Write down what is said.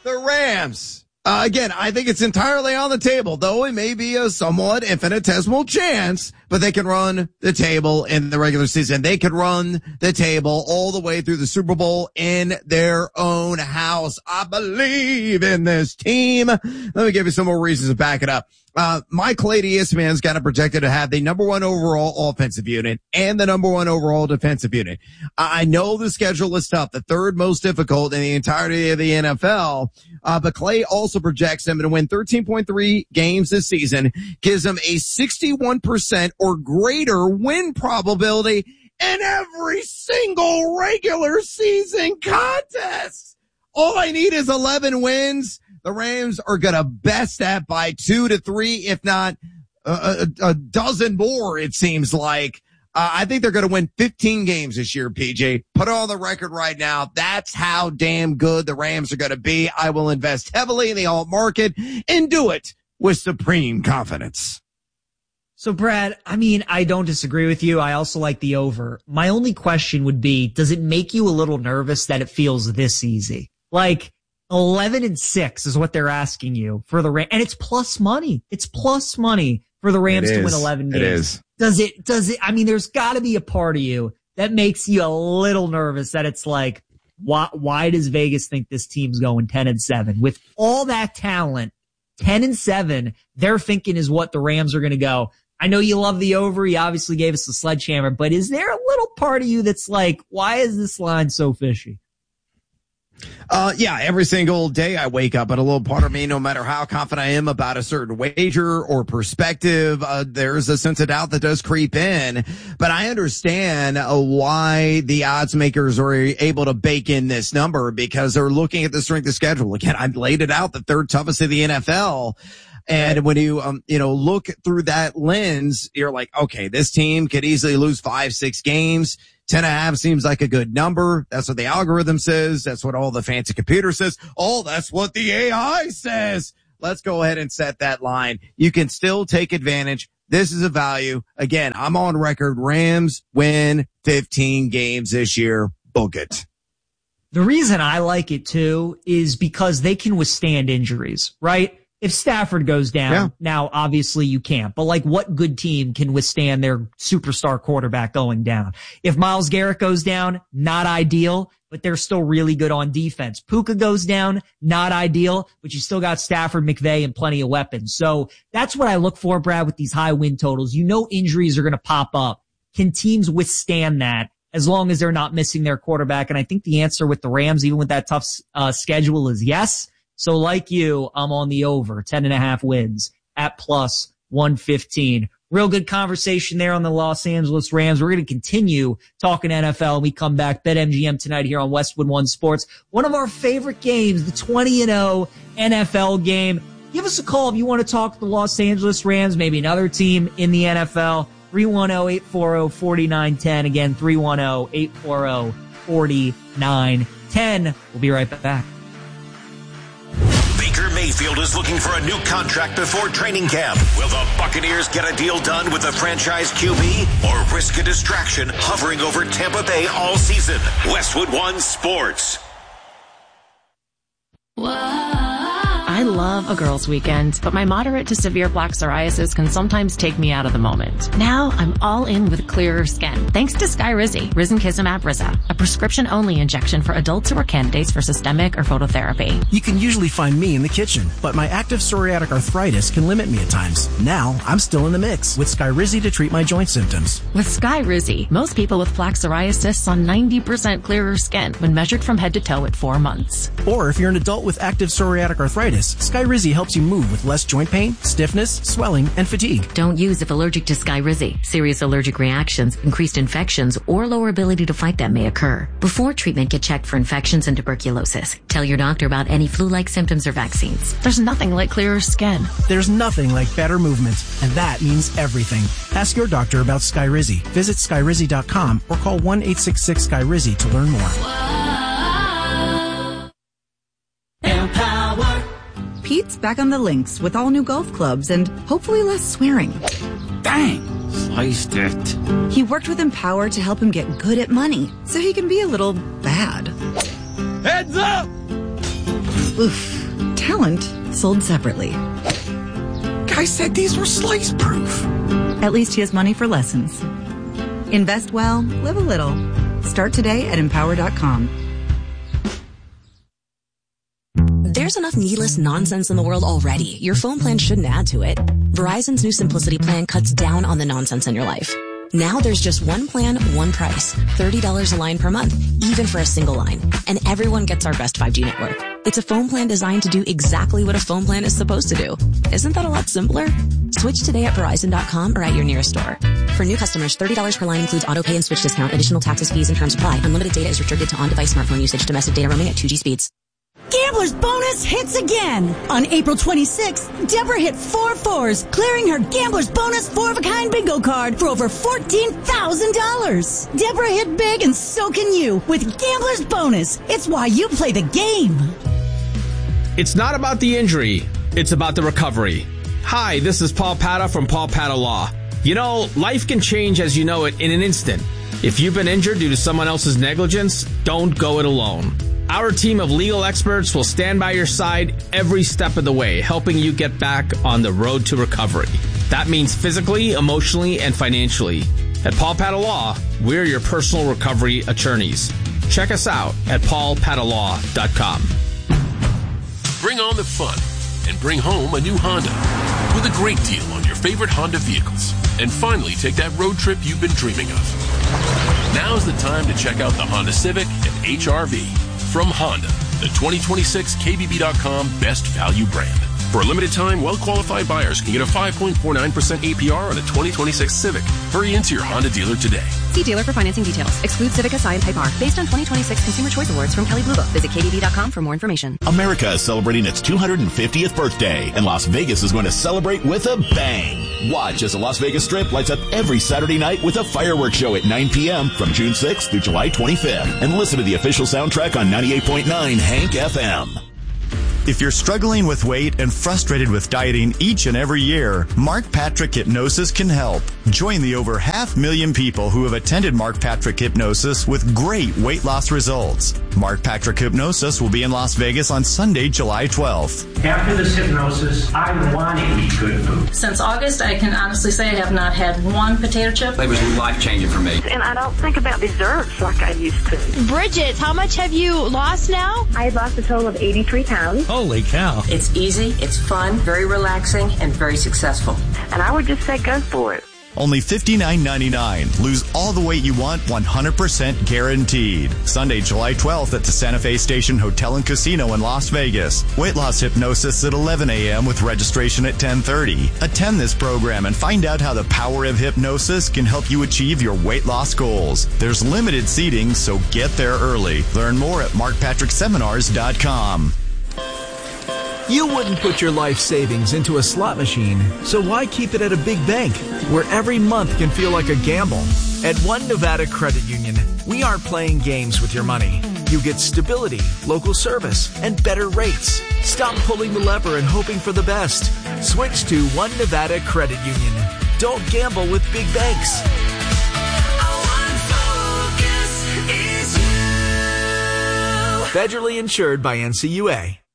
The Rams. Again, I think it's entirely on the table, though it may be a somewhat infinitesimal chance, but they can run the table in the regular season. They could run the table all the way through the Super Bowl in their own house. I believe in this team. Let me give you some more reasons to back it up. Mike Lady ESPN's got it projected to have the number one overall offensive unit and the number one overall defensive unit. I know the schedule is tough, the third most difficult in the entirety of the NFL. But Clay also projects them to win 13.3 games this season, gives them a 61% or greater win probability in every single regular season contest. All I need is 11 wins. The Rams are going to best that by 2 to 3, if not a dozen more, it seems like. I think they're going to win 15 games this year, PJ. Put it on the record right now. That's how damn good the Rams are going to be. I will invest heavily in the alt market and do it with supreme confidence. So, Brad, I mean, I don't disagree with you. I also like the over. My only question would be, does it make you a little nervous that it feels this easy? Like, 11-6 is what they're asking you for the Rams. And it's plus money. It's plus money for the Rams to win 11 games. It is. Does it, I mean, there's gotta be a part of you that makes you a little nervous that it's like, why does Vegas think this team's going 10-7? With all that talent, 10-7, they're thinking is what the Rams are going to go. I know you love the over. You obviously gave us the sledgehammer, but is there a little part of you that's like, why is this line so fishy? Yeah, every single day I wake up and a little part of me, no matter how confident I am about a certain wager or perspective, there's a sense of doubt that does creep in. But I understand why the odds makers are able to bake in this number, because they're looking at the strength of schedule. Again, I laid it out, the third toughest in the NFL. And when you, look through that lens, you're like, okay, this team could easily lose 5-6 games. 10.5 seems like a good number. That's what the algorithm says. That's what all the fancy computer says. Oh, that's what the AI says. Let's go ahead and set that line. You can still take advantage. This is a value. Again, I'm on record. Rams win 15 games this year. Book it. The reason I like it too is because they can withstand injuries, right? If Stafford goes down, Now obviously you can't, but like what good team can withstand their superstar quarterback going down? If Myles Garrett goes down, not ideal, but they're still really good on defense. Puka goes down, not ideal, but you still got Stafford, McVay, and plenty of weapons. So that's what I look for, Brad, with these high win totals. You know injuries are going to pop up. Can teams withstand that as long as they're not missing their quarterback? And I think the answer with the Rams, even with that tough schedule, is yes. So like you, I'm on the over 10.5 wins at plus 115. Real good conversation there on the Los Angeles Rams. We're going to continue talking NFL. We come back. BetMGM tonight here on Westwood One Sports. One of our favorite games, the 20-0 NFL game. Give us a call if you want to talk the Los Angeles Rams, maybe another team in the NFL. 310-840-4910. Again, 310-840-4910. We'll be right back. Baker Mayfield is looking for a new contract before training camp. Will the Buccaneers get a deal done with the franchise QB or risk a distraction hovering over Tampa Bay all season? Westwood One Sports. I love a girls' weekend, but my moderate to severe plaque psoriasis can sometimes take me out of the moment. Now I'm all in with clearer skin, thanks to Skyrizi, Risankizumab Riza, a prescription-only injection for adults who are candidates for systemic or phototherapy. You can usually find me in the kitchen, but my active psoriatic arthritis can limit me at times. Now I'm still in the mix with Skyrizi to treat my joint symptoms. With Skyrizi, most people with plaque psoriasis saw 90% clearer skin when measured from head to toe at 4 months. Or if you're an adult with active psoriatic arthritis, Skyrizi helps you move with less joint pain, stiffness, swelling, and fatigue. Don't use if allergic to Skyrizi. Serious allergic reactions, increased infections, or lower ability to fight them may occur. Before treatment, get checked for infections and tuberculosis. Tell your doctor about any flu-like symptoms or vaccines. There's nothing like clearer skin. There's nothing like better movement, and that means everything. Ask your doctor about Skyrizi. Visit Skyrizi.com or call 1-866-SKYRIZI to learn more. Empower. Pete's back on the links with all new golf clubs and hopefully less swearing. Dang, sliced it. He worked with Empower to help him get good at money so he can be a little bad. Heads up! Oof. Talent sold separately. Guy said these were slice proof. At least he has money for lessons. Invest well, live a little. Start today at Empower.com. There's enough needless nonsense in the world already. Your phone plan shouldn't add to it. Verizon's new Simplicity plan cuts down on the nonsense in your life. Now there's just one plan, one price. $30 a line per month, even for a single line. And everyone gets our best 5G network. It's a phone plan designed to do exactly what a phone plan is supposed to do. Isn't that a lot simpler? Switch today at Verizon.com or at your nearest store. For new customers, $30 per line includes auto pay and switch discount. Additional taxes, fees, and terms apply. Unlimited data is restricted to on-device smartphone usage. Domestic data roaming at 2G speeds. Gambler's Bonus hits again. On April 26th, Deborah hit 4 fours, clearing her Gambler's Bonus 4-of-a-kind bingo card for over $14,000. Deborah hit big and so can you with Gambler's Bonus. It's why you play the game. It's not about the injury. It's about the recovery. Hi, this is Paul Pata from Paul Pata Law. You know, life can change as you know it in an instant. If you've been injured due to someone else's negligence, don't go it alone. Our team of legal experts will stand by your side every step of the way, helping you get back on the road to recovery. That means physically, emotionally, and financially. At Paul Pata Law, we're your personal recovery attorneys. Check us out at paulpatalaw.com. Bring on the fun and bring home a new Honda with a great deal on your favorite Honda vehicles. And finally, take that road trip you've been dreaming of. Now's the time to check out the Honda Civic and HR-V. From Honda, the 2026 KBB.com Best Value brand. For a limited time, well-qualified buyers can get a 5.49% APR on a 2026 Civic. Hurry into your Honda dealer today. See dealer for financing details. Exclude Civic SI and Type R. Based on 2026 Consumer Choice Awards from Kelley Blue Book. Visit KBB.com for more information. America is celebrating its 250th birthday, and Las Vegas is going to celebrate with a bang. Watch as the Las Vegas Strip lights up every Saturday night with a fireworks show at 9 p.m. from June 6th through July 25th. And listen to the official soundtrack on 98.9 Hank FM. If you're struggling with weight and frustrated with dieting each and every year, Mark Patrick Hypnosis can help. Join the over 500,000 people who have attended Mark Patrick Hypnosis with great weight loss results. Mark Patrick Hypnosis will be in Las Vegas on Sunday, July 12th. After this hypnosis, I want to eat good food. Since August, I can honestly say I have not had one potato chip. It was life-changing for me. And I don't think about desserts like I used to. Bridget, how much have you lost now? I lost a total of 83 pounds. Holy cow. It's easy, it's fun, very relaxing, and very successful. And I would just say go for it. Only $59.99. Lose all the weight you want, 100% guaranteed. Sunday, July 12th at the Santa Fe Station Hotel and Casino in Las Vegas. Weight loss hypnosis at 11 a.m. with registration at 10:30. Attend this program and find out how the power of hypnosis can help you achieve your weight loss goals. There's limited seating, so get there early. Learn more at markpatrickseminars.com. You wouldn't put your life savings into a slot machine, so why keep it at a big bank where every month can feel like a gamble? At One Nevada Credit Union, we aren't playing games with your money. You get stability, local service, and better rates. Stop pulling the lever and hoping for the best. Switch to One Nevada Credit Union. Don't gamble with big banks. Federally insured by NCUA.